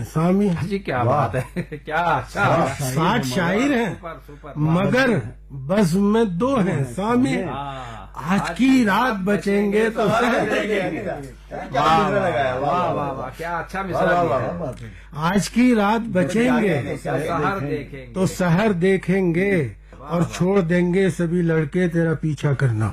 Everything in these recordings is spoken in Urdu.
سامی. جی کیا بات ہے, کیا اچھا. 60 شاعر ہیں مگر بزم میں 2 ہیں سامی. آج کی رات بچیں گے تو کیا اچھا مثال. آج کی رات بچیں گے تو سحر دیکھیں گے اور چھوڑ دیں گے سبھی لڑکے تیرا پیچھا کرنا.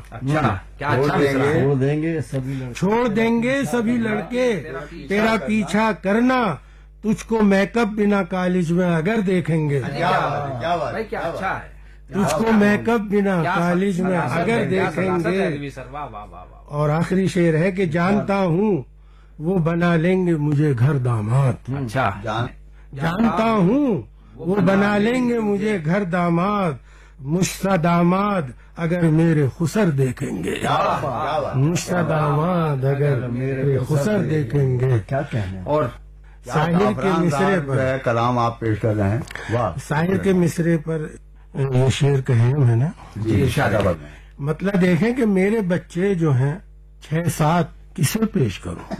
چھوڑ دیں گے سبھی لڑکے تیرا پیچھا کرنا. تجھ کو میک اپ بنا کالج میں اگر دیکھیں گے. کیا اچھا ہے. تجھ کو میک اپ بنا کالج میں اگر دیکھیں گے. اور آخری شعر ہے کہ جانتا ہوں وہ بنا لیں گے مجھے گھر داماد. اچھا. جانتا ہوں وہ بنا لیں گے مجھے گھر داماد. مجھ داماد اگر میرے خسر دیکھیں گے. مجھ داماد اگر میرے خسر دیکھیں گے. کیا کہنا. اور ساحر کے مصرے پر کلام آپ پیش کر رہے ہیں. واہ. ساحر کے مصرے پر یہ شعر کہے میں نے. مطلب دیکھیں کہ میرے بچے جو ہیں 6-7 کسے پیش کروں.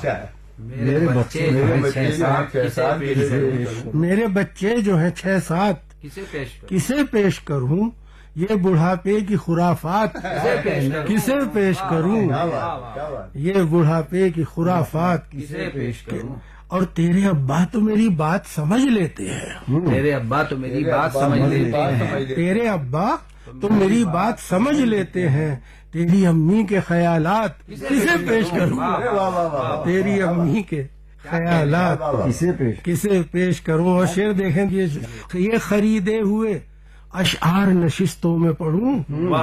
میرے بچے جو ہیں 6-7 کسے پیش کروں. یہ بڑھاپے کی خرافات کسے پیش کروں. یہ بڑھاپے کی خرافات کسے پیش کروں. اور تیرے ابا تو میری بات سمجھ لیتے ہیں. تیرے ابا تو میری بات سمجھ لیتے ہیں. تیرے ابا تو میری بات سمجھ لیتے ہیں. تیری امی کے خیالات کسے پیش کروں. تیری امی کے خیالات کسے پیش کروں. اور شعر دیکھیں یہ خریدے ہوئے اشعار نشستوں میں پڑھوں.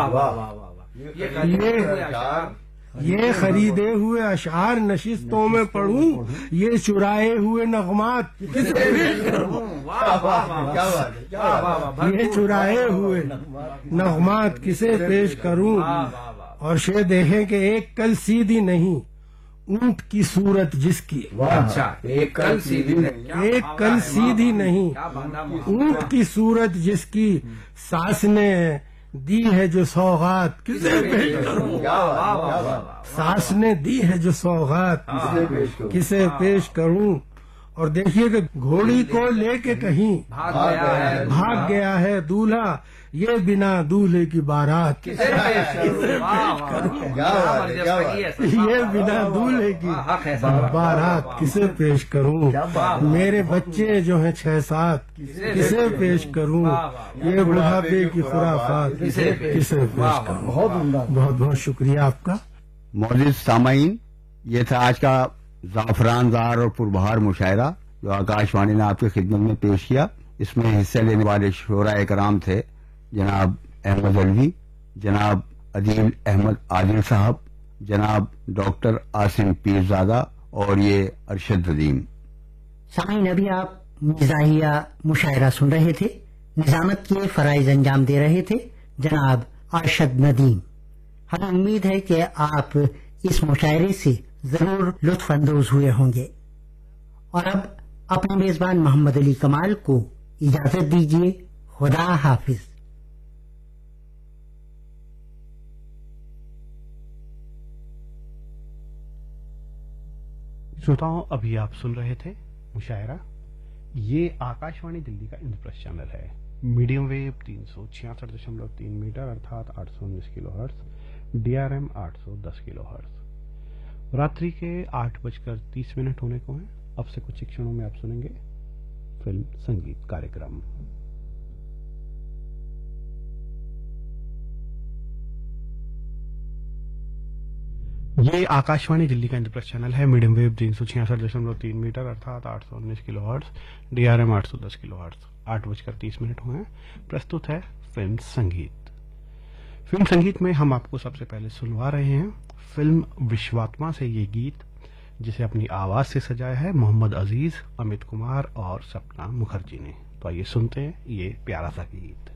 یہ خریدے ہوئے اشعار نشستوں میں پڑھوں. یہ چرائے ہوئے نغمات کسے پیش کروں. یہ چرائے ہوئے نغمات کسے پیش کروں. اور شعر دیکھیں کہ ایک کل سیدھی نہیں اونٹ کی صورت جس کی. ایک کل سیدھی نہیں اونٹ کی صورت جس کی. ساس نے دی ہے جو سوغات کسے پیش کروں. ساس نے دی ہے جو سوغات کسے پیش کروں. اور دیکھیے کہ گھوڑی کو لے کے کہیں بھاگ گیا ہے دولہا. یہ بنا دولہے کی بارات کسے پیش کروں. یہ بنا دولہے کی بارات کسے پیش کروں. میرے بچے جو ہیں 6-7 کسے پیش کروں. یہ بڑھاپے کی خرافات کسے پیش کروں. بہت بہت شکریہ آپ کا. معزز سامعین, یہ تھا آج کا زعفران زار اور پربہار مشاعرہ جو آکاش وانی نے آپ کی خدمت میں پیش کیا. اس میں حصہ لینے والے شعراء کرام تھے جناب احمد علوی, جناب عدیل احمد عادل صاحب, جناب ڈاکٹر عاصم پیرزادہ اور یہ ارشد ندیم. سامعین, ابھی آپ مزاحیہ مشاعرہ سن رہے تھے. نظامت کے فرائض انجام دے رہے تھے جناب ارشد ندیم. ہمیں امید ہے کہ آپ اس مشاعرے سے ضرور لطف اندوز ہوئے ہوں گے. اور اب اپنے میزبان محمد علی کمال کو اجازت دیجیے. خدا حافظ. سنتاؤں, ابھی آپ سن رہے تھے مشاعرہ. یہ آکاش وانی دلی کا اندرپرستھ چینل ہے. میڈیم ویو 366.3 میٹر ارتھات 819 کلو ہرٹز, DRM 810 کلو ہرٹز. راتری کے 8:30 ہونے کو ہیں. اب سے کچھ کھڑوں میں آپ سنیں گے فلم سنگیت کارکرم. یہ آکاش وانی دلی کا اندرپرستھ چینل ہے. میڈیم ویو 366.3 میٹر ارتھات 819 کلو ہرٹز, DRM 810 کلو ہرٹز. 8:30 ہوئے ہیں. پرستت ہے فلم سنگیت. فلم سنگیت میں ہم آپ کو سب سے پہلے سنوا رہے ہیں فلم وشواتما سے یہ گیت, جسے اپنی آواز سے سجایا ہے محمد عزیز, امت کمار اور سپنا مکھرجی نے. تو آئیے سنتے ہیں یہ پیارا سا گیت.